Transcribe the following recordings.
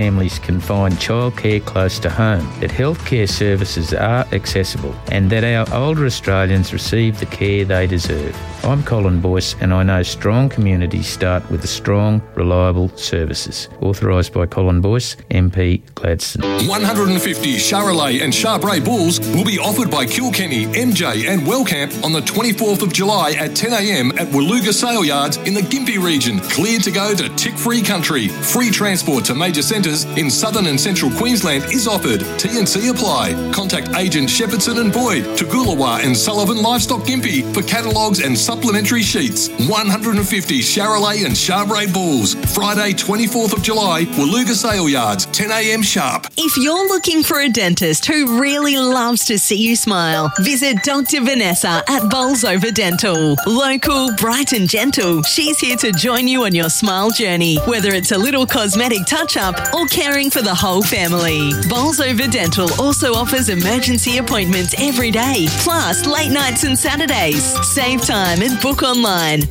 families can find childcare close to home, that healthcare services are accessible, and that our older Australians receive the care they deserve. I'm Colin Boyce, and I know strong communities start with strong, reliable services. Authorised by Colin Boyce, MP Gladstone. 150 Charolais and Charbray bulls will be offered by Kilkenny, MJ and Wellcamp on the 24th of July at 10 a.m. at Woluga Sale Yards in the Gympie region. Cleared to go to tick-free country. Free transport to major centres in southern and central Queensland is offered. T&C apply. Contact agent Shepherdson and Boyd, Toogoolawah and Sullivan Livestock Gympie for catalogues and supplementary sheets. 150 Charolais and Charbray bulls. Friday 24th of July, Woluga Sale Yards, 10 a.m. sharp. If you're looking for a dentist who really loves to see you smile, visit Dr. Vanessa at Bolsover Dental. Local, bright and gentle, she's here to join you on your smile journey, whether it's a little cosmetic touch-up or caring for the whole family. Bolsover Dental also offers emergency appointments every day, plus late nights and Saturdays. Save time and book online.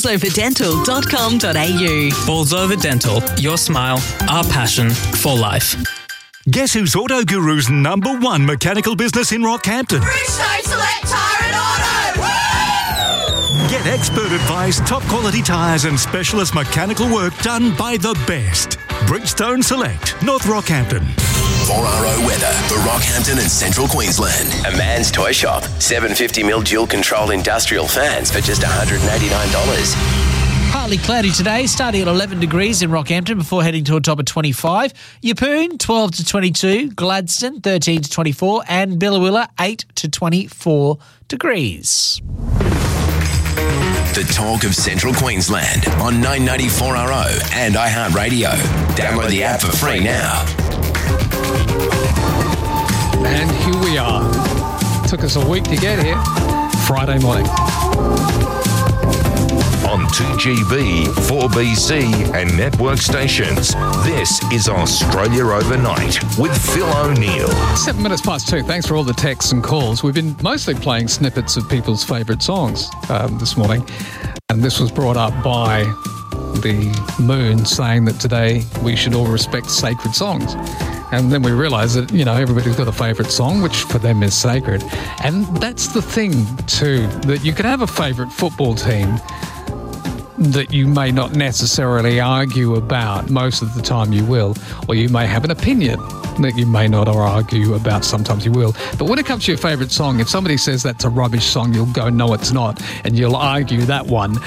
bolsoverdental.com.au. Bolsover Dental, your smile, our passion for life. Guess who's Auto Guru's #1 mechanical business in Rockhampton? Bridgestone Select Tyre and Auto! Woo! Get expert advice, top quality tyres and specialist mechanical work done by the best. Bridgestone Select, North Rockhampton. 4RO weather for Rockhampton and Central Queensland. A Man's Toy Shop. 750mm dual control industrial fans for just $189. Partly cloudy today, starting at 11 degrees in Rockhampton before heading to a top of 25. Yeppoon, 12 to 22. Gladstone, 13 to 24. And Billawilla, 8 to 24 degrees. The talk of Central Queensland on 994RO and iHeartRadio. Download the app for free now. And here we are. Took us a week to get here. Friday morning. On 2GB, 4BC and network stations, this is Australia Overnight with Phil O'Neill. 7 minutes past 2. Thanks for all the texts and calls. We've been mostly playing snippets of people's favourite songs this morning. And this was brought up by the Moon saying that today we should all respect sacred songs. And then we realised that, everybody's got a favourite song, which for them is sacred. And that's the thing, too, that you can have a favourite football team that you may not necessarily argue about. Most of the time you will. Or you may have an opinion that you may not argue about. Sometimes you will. But when it comes to your favourite song, if somebody says that's a rubbish song, you'll go, no, it's not. And you'll argue that one,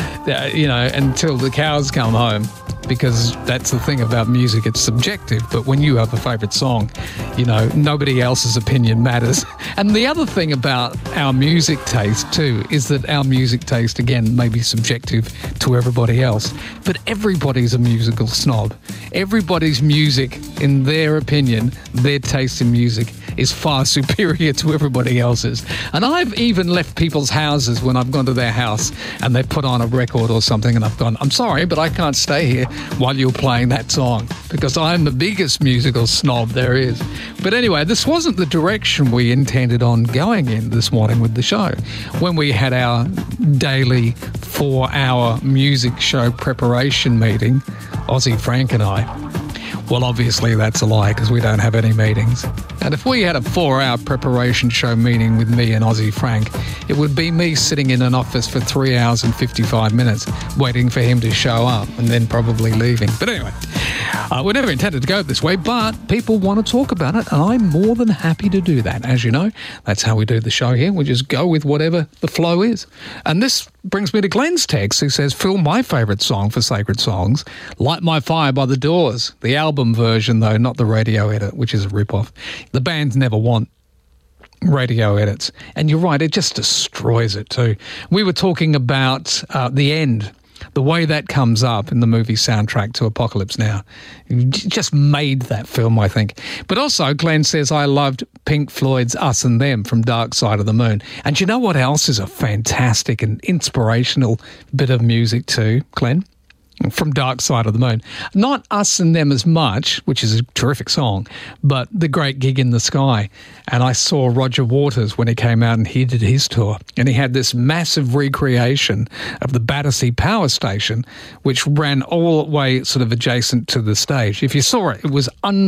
until the cows come home. Because that's the thing about music, it's subjective. But when you have a favourite song, nobody else's opinion matters. And the other thing about our music taste too is that our music taste, again, may be subjective to everybody else. But everybody's a musical snob. Everybody's music, in their opinion, their taste in music is far superior to everybody else's. And I've even left people's houses when I've gone to their house and they put on a record or something and I've gone, I'm sorry, but I can't stay here while you're playing that song because I'm the biggest musical snob there is. But anyway, this wasn't the direction we intended on going in this morning with the show. When we had our daily 4-hour music show preparation meeting, Aussie Frank and I, well, obviously that's a lie because we don't have any meetings. And if we had a 4-hour preparation show meeting with me and Aussie Frank, it would be me sitting in an office for 3 hours and 55 minutes waiting for him to show up and then probably leaving. But anyway, we never intended to go this way, but people want to talk about it and I'm more than happy to do that. As you know, that's how we do the show here. We just go with whatever the flow is. And this brings me to Glenn's text who says, Phil, my favourite song for Sacred Songs, Light My Fire by The Doors. The album version, though, not the radio edit, which is a rip-off. The bands never want radio edits. And you're right, it just destroys it too. We were talking about The End, the way that comes up in the movie soundtrack to Apocalypse Now. It just made that film, I think. But also, Glenn says, I loved Pink Floyd's Us and Them from Dark Side of the Moon. And you know what else is a fantastic and inspirational bit of music too, Glenn? from Dark Side of the Moon. Not Us and Them as much, which is a terrific song, but The Great Gig in the Sky. And I saw Roger Waters when he came out and he did his tour. And he had this massive recreation of the Battersea Power Station, which ran all the way sort of adjacent to the stage. If you saw it, it was